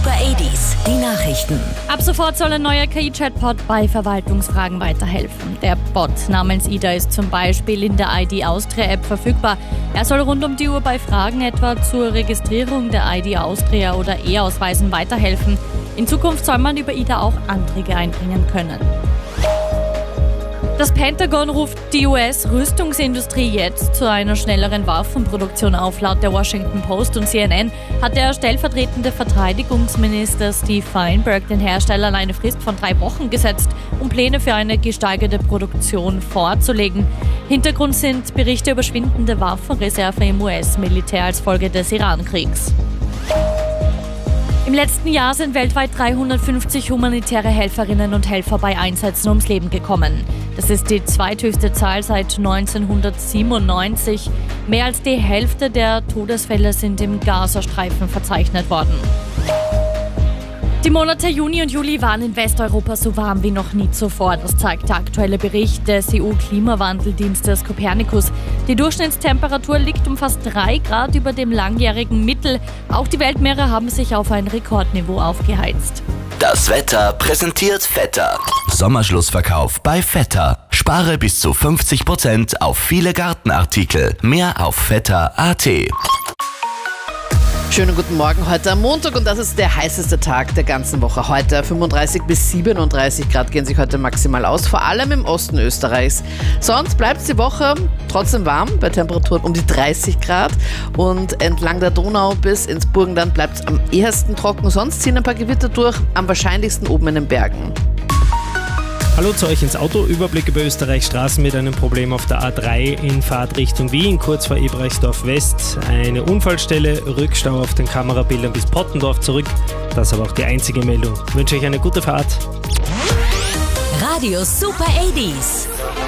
Super 80s, die Nachrichten. Ab sofort soll ein neuer KI-Chatbot bei Verwaltungsfragen weiterhelfen. Der Bot namens Ida ist zum Beispiel in der ID Austria App verfügbar. Er soll rund um die Uhr bei Fragen etwa zur Registrierung der ID Austria oder E-Ausweisen weiterhelfen. In Zukunft soll man über Ida auch Anträge einbringen können. Das Pentagon ruft die US-Rüstungsindustrie jetzt zu einer schnelleren Waffenproduktion auf. Laut der Washington Post und CNN hat der stellvertretende Verteidigungsminister Steve Feinberg den Herstellern eine Frist von 3 Wochen gesetzt, um Pläne für eine gesteigerte Produktion vorzulegen. Hintergrund sind Berichte über schwindende Waffenreserven im US-Militär als Folge des Iran-Kriegs. Im letzten Jahr sind weltweit 350 humanitäre Helferinnen und Helfer bei Einsätzen ums Leben gekommen. Das ist die zweithöchste Zahl seit 1997. Mehr als die Hälfte der Todesfälle sind im Gazastreifen verzeichnet worden. Die Monate Juni und Juli waren in Westeuropa so warm wie noch nie zuvor. Das zeigt der aktuelle Bericht des EU-Klimawandeldienstes Copernicus. Die Durchschnittstemperatur liegt um fast 3 Grad über dem langjährigen Mittel. Auch die Weltmeere haben sich auf ein Rekordniveau aufgeheizt. Das Wetter präsentiert Vetter. Sommerschlussverkauf bei Vetter. Spare bis zu 50% auf viele Gartenartikel. Mehr auf vetter.at. Schönen guten Morgen heute am Montag und das ist der heißeste Tag der ganzen Woche. Heute 35 bis 37 Grad gehen sich heute maximal aus, vor allem im Osten Österreichs. Sonst bleibt es die Woche trotzdem warm, bei Temperaturen um die 30 Grad und entlang der Donau bis ins Burgenland bleibt es am ehesten trocken. Sonst ziehen ein paar Gewitter durch, am wahrscheinlichsten oben in den Bergen. Hallo zu euch ins Auto. Überblick über Österreichs Straßen mit einem Problem auf der A3 in Fahrtrichtung Wien, kurz vor Eberechtsdorf West. Eine Unfallstelle, Rückstau auf den Kamerabildern bis Pottendorf zurück. Das ist aber auch die einzige Meldung. Ich wünsche euch eine gute Fahrt. Radio Super 80s.